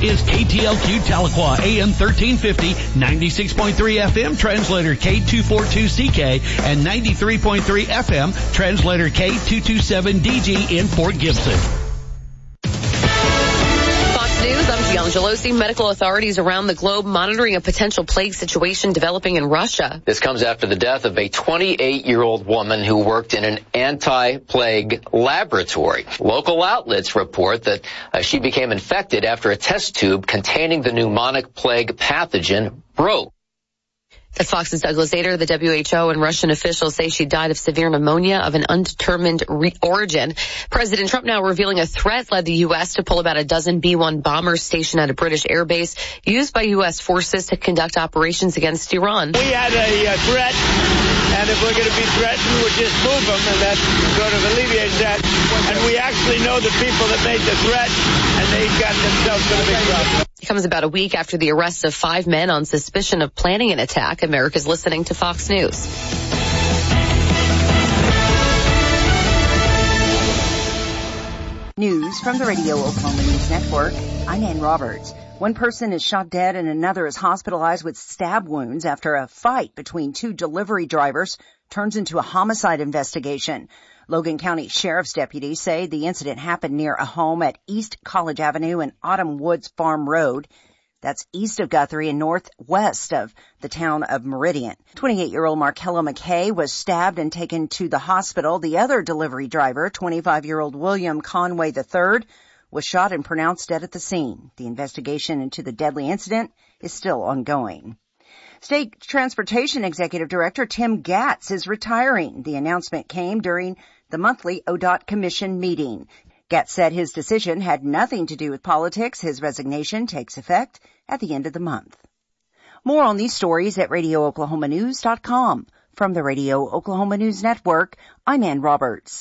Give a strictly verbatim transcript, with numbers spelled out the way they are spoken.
is K T L Q Tahlequah, A M thirteen fifty, ninety-six point three F M, translator K two forty-two C K, and ninety-three point three F M, translator K two twenty-seven D G in Fort Gibson. News, I'm Gianna Gelosi. Medical authorities around the globe monitoring a potential plague situation developing in Russia. This comes after the death of a twenty-eight-year-old woman who worked in an anti-plague laboratory. Local outlets report that uh, she became infected after a test tube containing the pneumonic plague pathogen broke. As Fox's Douglas Ader, the W H O and Russian officials say she died of severe pneumonia of an undetermined re- origin. President Trump now revealing a threat led the U S to pull about a dozen B one bombers stationed at a British airbase used by U S forces to conduct operations against Iran. We had a uh, threat, and if we're going to be threatened, we'll just move them, and that sort of alleviates that. And we actually know the people that made the threat, and they got themselves in a big problem. It comes about a week after the arrest of five men on suspicion of planning an attack. America's listening to Fox News. News from the Radio Oklahoma News Network. I'm Ann Roberts. One person is shot dead and another is hospitalized with stab wounds after a fight between two delivery drivers turns into a homicide investigation. Logan County Sheriff's deputies say the incident happened near a home at East College Avenue and Autumn Woods Farm Road. That's east of Guthrie and northwest of the town of Meridian. twenty-eight-year-old Markella McKay was stabbed and taken to the hospital. The other delivery driver, twenty-five-year-old William Conway the third, was shot and pronounced dead at the scene. The investigation into the deadly incident is still ongoing. State Transportation Executive Director Tim Gatz is retiring. The announcement came during the monthly O D O T Commission meeting. Gatz said his decision had nothing to do with politics. His resignation takes effect at the end of the month. More on these stories at radio oklahoma news dot com. From the Radio Oklahoma News Network, I'm Ann Roberts.